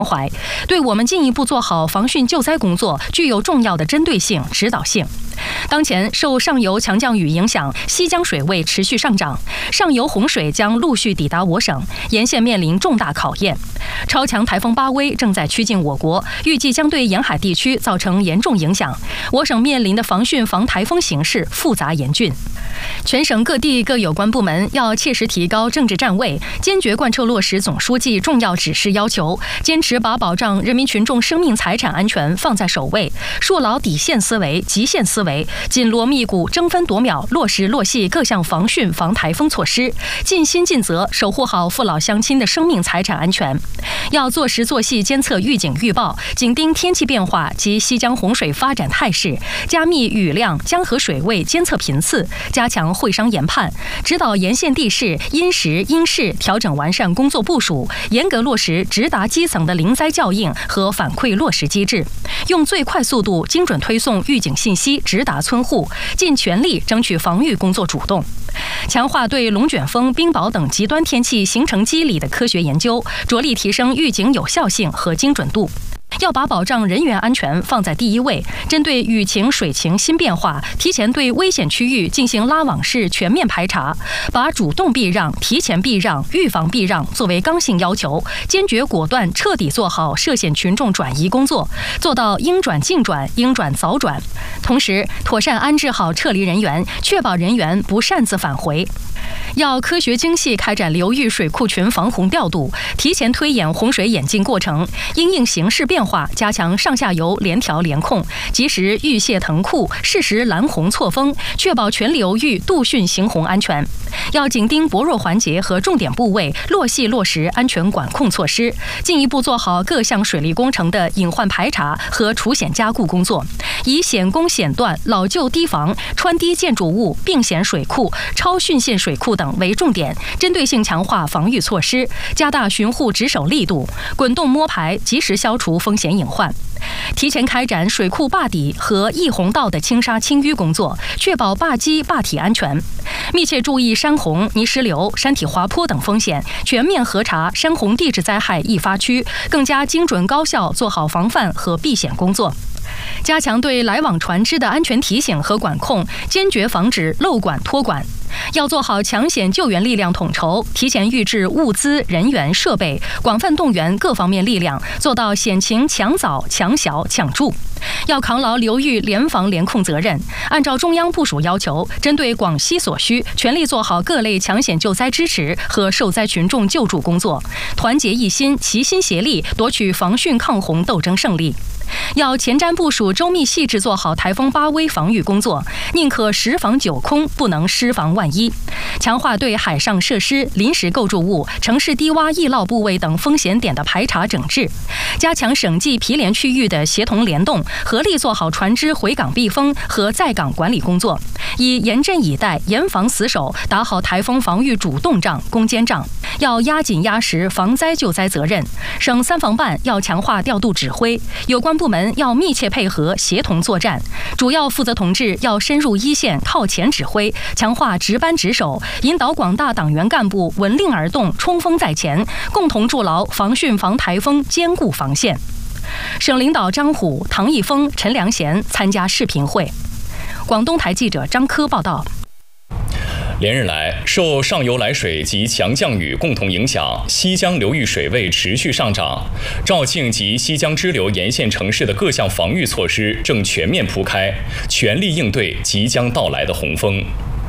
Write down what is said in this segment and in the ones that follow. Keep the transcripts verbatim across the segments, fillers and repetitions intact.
怀，对我们进一步做好防汛救灾工作具有重要的针对性、指导性。当前受上游强降雨影响，西江水位持续上涨，上游洪水将陆续抵达我省，沿线面临重大考验。超强台风巴威正在趋近我国，预计将对沿海地区造成严重影响。我省面临的防汛防台风形势复杂严峻，全省各地各有关部门要切实提高政治站位，坚决贯彻落实总书记重要指示要求，坚持把保障人民群众生命财产安全放在首位，树牢底线思维、极限思维，紧锣密鼓、争分夺秒落实落细各项防汛防台风措施，尽心尽责守护好父老乡亲的生命财产安全。要做实做细监测预警预报，紧盯天气变化及西江洪水发展态势，加密雨量、江河水位监测频次，加强会商研判，指导沿线地市因时因势调整完善工作部署，严格落实直达基层的临灾校应和反馈落实机制，用最快速度精准推送预警信息直达村户，尽全力争取防御工作主动。强化对龙卷风、冰雹等极端天气形成机理的科学研究，着力提升预警有效性和精准度。要把保障人员安全放在第一位，针对雨情、水情新变化，提前对危险区域进行拉网式全面排查，把主动避让、提前避让、预防避让作为刚性要求，坚决果断彻底做好涉险群众转移工作，做到应转尽转、应转早转。同时，妥善安置好撤离人员，确保人员不擅自返回。要科学精细开展流域水库群防洪调度，提前推演洪水演进过程，因应形势变化，加强上下游联调联控，及时预泄腾库，适时拦洪错峰，确保全流域渡汛行洪安全。要紧盯薄弱环节和重点部位，落细落实安全管控措施，进一步做好各项水利工程的隐患排查和除险加固工作，以险工险断、老旧堤防、穿堤建筑物、并险水库、超汛线水库等为重点，针对性强化防御措施，加大巡护值守力度，滚动摸排，及时消除风险隐患。提前开展水库坝底和溢洪道的清沙清淤工作，确保坝基坝体安全。密切注意山洪、泥石流、山体滑坡等风险，全面核查山洪地质灾害易发区，更加精准高效做好防范和避险工作。加强对来往船只的安全提醒和管控，坚决防止漏管脱管。要做好抢险救援力量统筹，提前预置物资、人员、设备，广泛动员各方面力量，做到险情抢早、抢小、抢助。要扛牢流域联防联控责任，按照中央部署要求，针对广西所需，全力做好各类抢险救灾支持和受灾群众救助工作，团结一心、齐心协力，夺取防汛抗洪斗争胜利。要前瞻部署、周密细致做好台风巴威防御工作，宁可十防九空，不能失防万一。强化对海上设施、临时构筑物、城市低洼易涝部位等风险点的排查整治，加强省际毗连区域的协同联动，合力做好船只回港避风和在港管理工作，以严阵以待、严防死守，打好台风防御主动仗、攻坚仗。要压紧压实防灾救灾责任，省三防办要强化调度指挥，有关部门要密切配合协同作战，主要负责同志要深入一线靠前指挥，强化值班值守，引导广大党员干部闻令而动，冲锋在前，共同筑牢防汛防台风坚固防线。省领导张虎、唐毅峰、陈良贤参加视频会。广东台记者张科报道。 连日来，受上游来水及强降雨共同影响，西江流域水位持续上涨。肇庆及西江支流沿线城市的各项防御措施正全面铺开，全力应对即将到来的洪峰。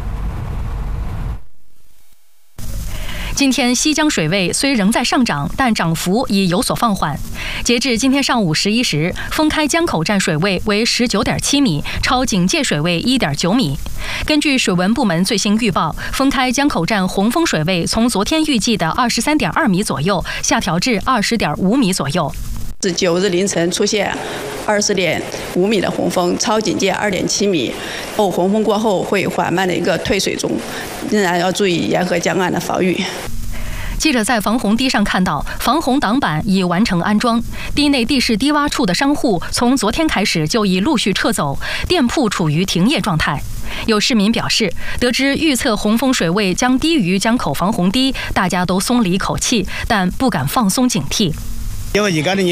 今天西江水位虽仍在上涨，但涨幅已有所放缓。截至今天上午十一时，封开江口站水位为十九点七米，超警戒水位一点九米。根据水文部门最新预报，封开江口站洪峰水位从昨天预计的二十三点二米左右，下调至二十点五米左右。 是九日凌晨出现二十点五米的洪峰，超警戒二点七米。后洪峰过后会缓慢的一个退水中，仍然要注意沿河江岸的防御。 记者在防洪堤上看到，防洪挡板已完成安装，堤内地势低洼处的商户从昨天开始就已陆续撤走，店铺处于停业状态。有市民表示，得知预测洪峰水位将低于江口防洪堤，大家都松了一口气，但不敢放松警惕。 因为应该的。